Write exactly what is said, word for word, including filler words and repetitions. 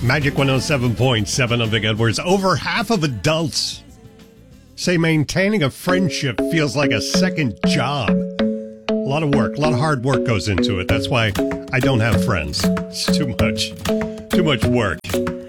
Magic one oh seven point seven on Big Edwards. Over half of adults say maintaining a friendship feels like a second job. A lot of work, a lot of hard work goes into it. That's why I don't have friends. It's too much, too much work.